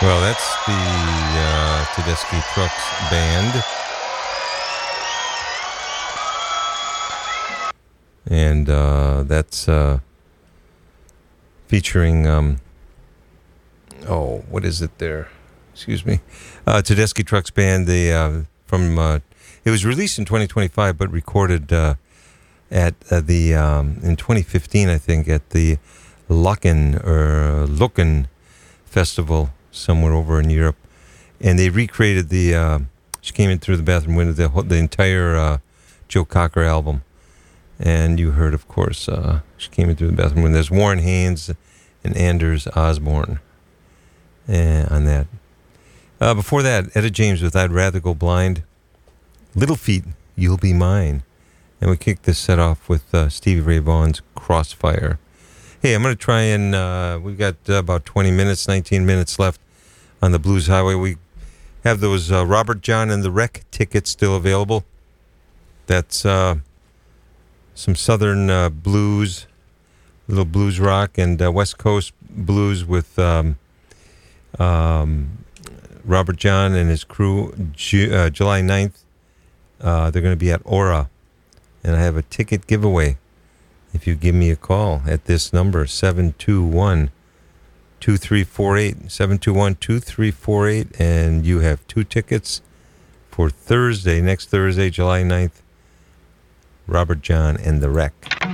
Well, that's the Tedeschi Trucks Band. And that's featuring, what is it there? Excuse me. Tedeschi Trucks Band, it was released in 2025, but recorded at in 2015, I think, at the Locken Festival somewhere over in Europe. And they recreated she came in through the bathroom window, the entire Joe Cocker album. And you heard, of course, she came in through the bathroom window. There's Warren Haynes and Anders Osborne on that. Before that, Etta James with I'd Rather Go Blind. Little Feat, You'll Be Mine. And we kicked this set off with Stevie Ray Vaughan's Crossfire. Hey, I'm going to try and, we've got about 19 minutes left on the Blues Highway. We have those Robert John and the Wreck tickets still available. That's some Southern blues, little blues rock, and West Coast blues with Robert John and his crew, July 9th. They're going to be at Aura. And I have a ticket giveaway. If you give me a call at this number, 721-2348, 721-2348, and you have 2 tickets for next Thursday, July 9th, Robert John and the Wreck.